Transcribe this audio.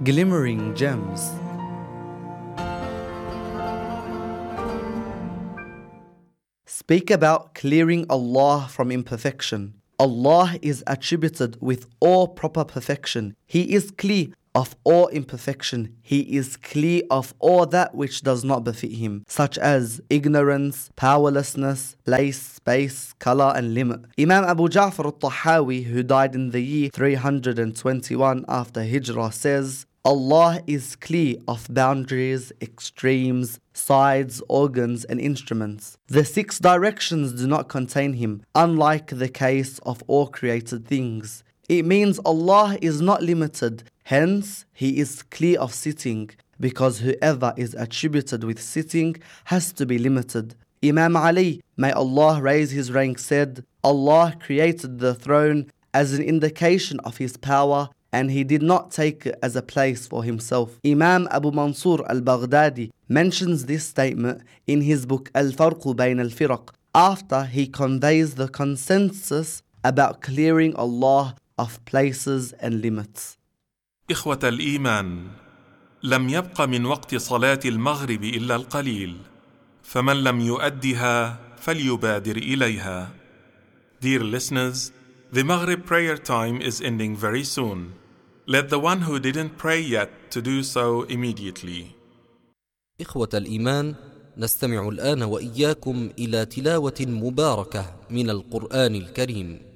glimmering gems. Speak about clearing Allah from imperfection. Allah is attributed with all proper perfection. He is clear of all imperfection. He is clear of all that which does not befit Him, such as ignorance, powerlessness, place, space, color and limit. Imam Abu Ja'far al-Tahawi, who died in the year 321 after Hijrah, says, Allah is clear of boundaries, extremes, sides, organs and instruments. The 6 directions do not contain Him, unlike the case of all created things. It means Allah is not limited, hence He is clear of sitting, because whoever is attributed with sitting has to be limited. Imam Ali, may Allah raise his rank, said, Allah created the throne as an indication of His power, and He did not take it as a place for Himself. Imam Abu Mansur al-Baghdadi mentions this statement in his book Al-Farqu Bayn al-Firaq, after he conveys the consensus about clearing Allah of places and limits. إخوة الإيمان، لم يبق من وقت صلاة المغرب إلا القليل، فمن لم يؤدها فليبادر إليها. Dear listeners, the Maghrib prayer time is ending very soon. Let the one who didn't pray yet to do so immediately. إخوة الإيمان، نستمع الآن وإياكم إلى تلاوة مباركة من القرآن الكريم.